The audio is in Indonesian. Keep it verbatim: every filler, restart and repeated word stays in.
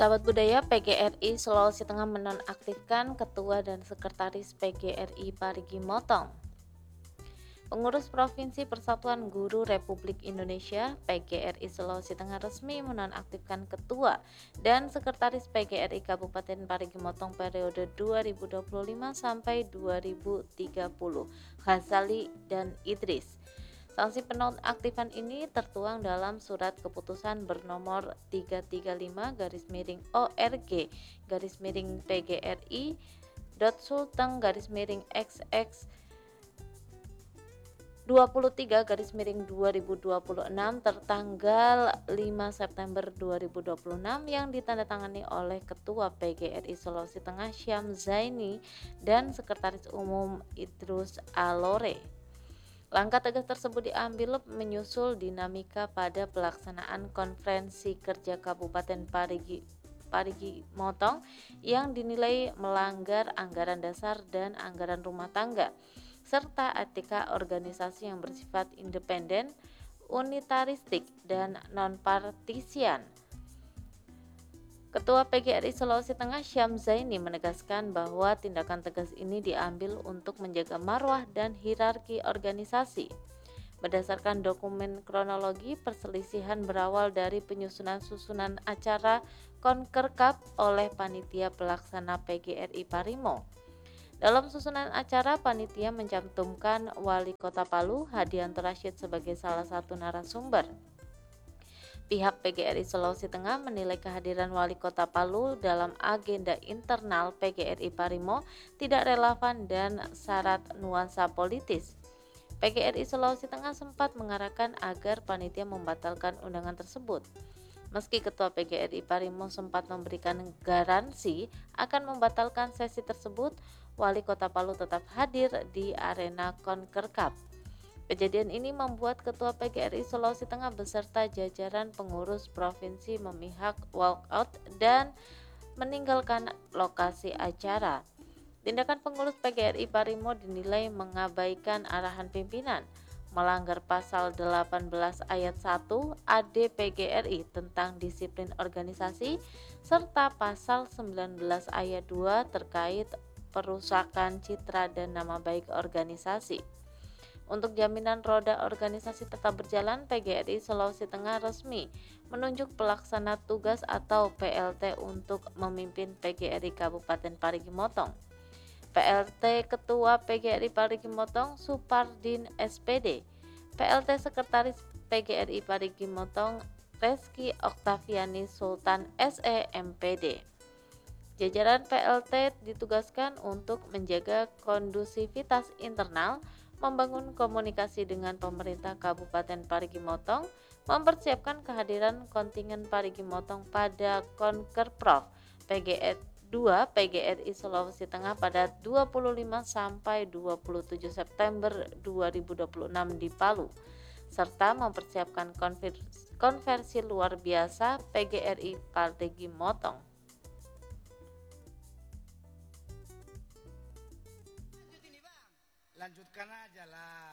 Sahabat budaya, P G R I Sulawesi Tengah menonaktifkan Ketua dan Sekretaris P G R I Parigi Motong. Pengurus Provinsi Persatuan Guru Republik Indonesia P G R I Sulawesi Tengah resmi menonaktifkan Ketua dan Sekretaris P G R I Kabupaten Parigi Motong periode dua ribu dua puluh lima sampai dua ribu tiga puluh, Ghazali dan Idris. Sanksi penonaktifan ini tertuang dalam Surat Keputusan bernomor tiga tiga lima garis miring O R G garis miring P G R I dot Sulteng garis miring X X dua puluh tiga garis miring dua ribu dua puluh enam tertanggal lima September dua ribu dua puluh enam yang ditandatangani oleh Ketua P G R I Sulawesi Tengah Syam Zaini dan Sekretaris Umum Idrus Alore. Langkah tegas tersebut diambil menyusul dinamika pada pelaksanaan Konferensi Kerja Kabupaten Parigi, Parigi Motong yang dinilai melanggar anggaran dasar dan anggaran rumah tangga, serta etika organisasi yang bersifat independen, unitaristik, dan non-partisian. Ketua P G R I Sulawesi Tengah Syam Zaini menegaskan bahwa tindakan tegas ini diambil untuk menjaga marwah dan hierarki organisasi. Berdasarkan dokumen kronologi, perselisihan berawal dari penyusunan susunan acara Konkerkap oleh panitia pelaksana P G R I Parimo. Dalam susunan acara, panitia mencantumkan Wali Kota Palu, Hadianto Rashid sebagai salah satu narasumber. Pihak P G R I Sulawesi Tengah menilai kehadiran Wali Kota Palu dalam agenda internal P G R I Parimo tidak relevan dan syarat nuansa politis. P G R I Sulawesi Tengah sempat mengarahkan agar panitia membatalkan undangan tersebut. Meski Ketua P G R I Parimo sempat memberikan garansi akan membatalkan sesi tersebut, Wali Kota Palu tetap hadir di arena Konkerkap. Kejadian ini membuat Ketua P G R I Sulawesi Tengah beserta jajaran pengurus provinsi memihak walkout dan meninggalkan lokasi acara. Tindakan pengurus P G R I Parimo dinilai mengabaikan arahan pimpinan, melanggar pasal delapan belas ayat satu A D P G R I tentang disiplin organisasi serta pasal sembilan belas ayat dua terkait perusakan citra dan nama baik organisasi. Untuk jaminan roda organisasi tetap berjalan, P G R I Sulawesi Tengah resmi menunjuk pelaksana tugas atau P L T untuk memimpin P G R I Kabupaten Parigi Motong. P L T Ketua P G R I Parigi Motong Supardin S P D, P L T Sekretaris P G R I Parigi Motong Reski Oktaviani Sultan S E M P D. Jajaran P L T ditugaskan untuk menjaga kondusivitas internal, membangun komunikasi dengan pemerintah Kabupaten Parigi Motong, mempersiapkan kehadiran kontingen Parigi Motong pada Konkerprov P G R dua P G R I Sulawesi Tengah pada dua puluh lima sampai dua puluh tujuh September dua ribu dua puluh enam di Palu, serta mempersiapkan konversi, konversi luar biasa P G R I Parigi Motong. Lanjutkan aja lah.